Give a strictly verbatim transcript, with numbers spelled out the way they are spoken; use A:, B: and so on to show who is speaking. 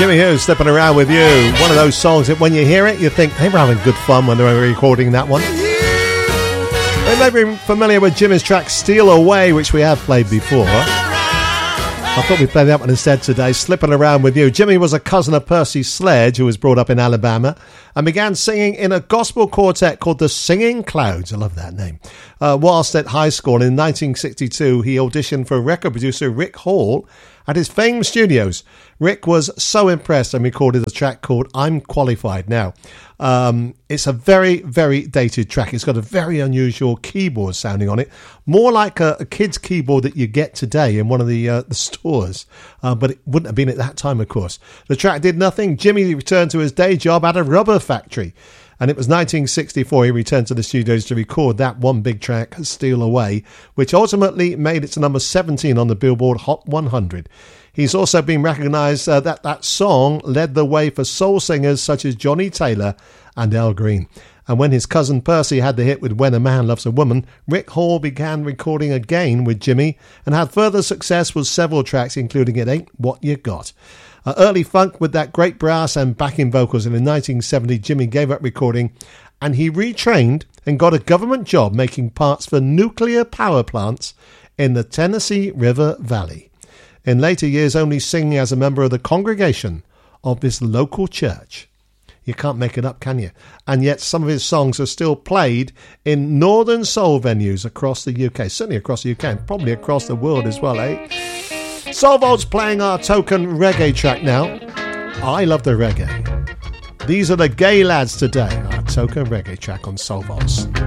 A: Jimmy Hughes, Slipping Around With You. One of those songs that when you hear it, you think they were having good fun when they were recording that one. You may be familiar with Jimmy's track Steal Away, which we have played before. I thought we'd play that one instead today, Slipping Around With You. Jimmy was a cousin of Percy Sledge, who was brought up in Alabama, and began singing in a gospel quartet called the Singing Clouds. I love that name. Uh, whilst at high school in nineteen sixty-two, he auditioned for record producer Rick Hall at his famed studios. Rick was so impressed and recorded a track called I'm Qualified. Now, um, it's a very, very dated track. It's got a very unusual keyboard sounding on it, more like a, a kid's keyboard that you get today in one of the, uh, the stores, uh, but it wouldn't have been at that time, of course. The track did nothing. Jimmy returned to his day job at a rubber factory, and it was nineteen sixty-four he returned to the studios to record that one big track, Steal Away, which ultimately made it to number seventeen on the Billboard Hot one hundred. He's also been recognised uh, that that song led the way for soul singers such as Johnny Taylor and Al Green. And when his cousin Percy had the hit with When a Man Loves a Woman, Rick Hall began recording again with Jimmy and had further success with several tracks, including It Ain't What You Got. Uh, early funk with that great brass and backing vocals, and in nineteen seventy Jimmy gave up recording and he retrained and got a government job making parts for nuclear power plants in the Tennessee River Valley. In later years, only singing as a member of the congregation of this local church. You can't make it up, can you? And yet some of his songs are still played in northern soul venues across the U K, certainly across the U K and probably across the world as well, eh? Soul Vault's playing our token reggae track now. I love the reggae. These are the Gay Lads today, our token reggae track on Soul Vaults.